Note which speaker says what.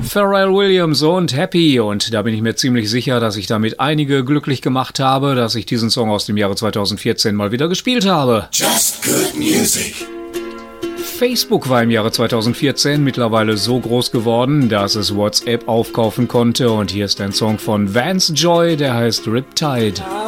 Speaker 1: Pharrell Williams und Happy, und da bin ich mir ziemlich sicher, dass ich damit einige glücklich gemacht habe, dass ich diesen Song aus dem Jahre 2014 mal wieder gespielt habe.
Speaker 2: Just good music.
Speaker 1: Facebook war im Jahre 2014 mittlerweile so groß geworden, dass es WhatsApp aufkaufen konnte, und hier ist ein Song von Vance Joy, der heißt Riptide.